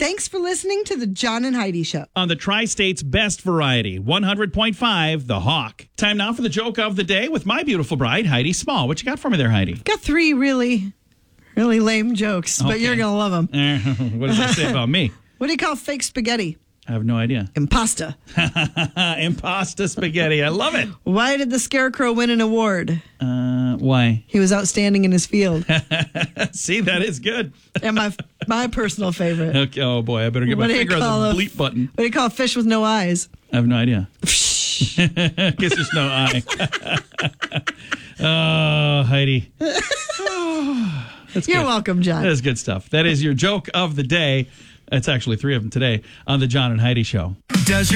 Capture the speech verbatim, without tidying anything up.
Thanks for listening to the John and Heidi Show. On the Tri-State's best variety, one hundred point five, The Hawk. Time now for the joke of the day with my beautiful bride, Heidi Small. What you got for me there, Heidi? Got three really, really lame jokes, but Okay. you're going to love them. Uh, what does that say about me? What do you call fake spaghetti? I have no idea. Impasta. Impasta spaghetti. I love it. Why did the Scarecrow win an award? Uh, why? He was outstanding in his field. See, that is good. And my my personal favorite. Okay. Oh, boy. I better get What my do you finger call on a- the bleep button. What do you call a fish with no eyes? I have no idea. Guess there's no eye. Oh, Heidi. Oh, that's You're good. welcome, John. That is good stuff. That is your joke of the day. It's actually three of them today on the John and Heidi Show. Does